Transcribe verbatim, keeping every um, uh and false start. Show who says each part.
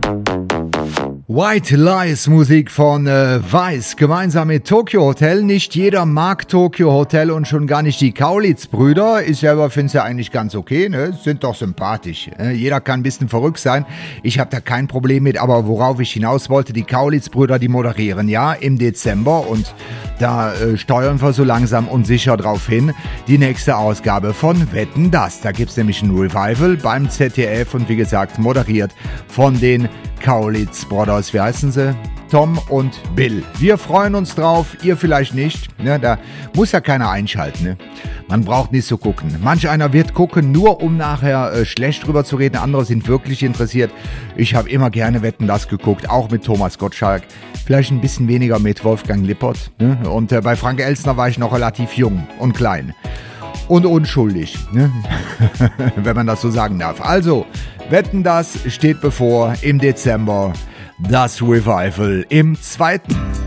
Speaker 1: White Lies Musik von äh, Weiß, gemeinsam mit Tokyo Hotel. Nicht jeder mag Tokyo Hotel und schon gar nicht die Kaulitz-Brüder. Ich selber finde es ja eigentlich ganz okay, ne? Sind doch sympathisch. Äh, jeder kann ein bisschen verrückt sein. Ich habe da kein Problem mit, aber worauf ich hinaus wollte, die Kaulitz-Brüder, die moderieren ja im Dezember und da äh, steuern wir so langsam und sicher drauf hin. Die nächste Ausgabe von Wetten, dass. Da gibt's nämlich ein Revival beim Z D F und wie gesagt moderiert von den Kaulitz Brothers, wie heißen sie? Tom und Bill. Wir freuen uns drauf, ihr vielleicht nicht. Ne, da muss ja keiner einschalten. Ne? Man braucht nicht so gucken. Manch einer wird gucken, nur um nachher äh, schlecht drüber zu reden. Andere sind wirklich interessiert. Ich habe immer gerne Wetten, das geguckt, auch mit Thomas Gottschalk. Vielleicht ein bisschen weniger mit Wolfgang Lippert. Ne? Und äh, bei Frank Elstner war ich noch relativ jung und klein. Und unschuldig, ne? Wenn man das so sagen darf. Also, Wetten, das steht bevor im Dezember. Das Revival im zweiten.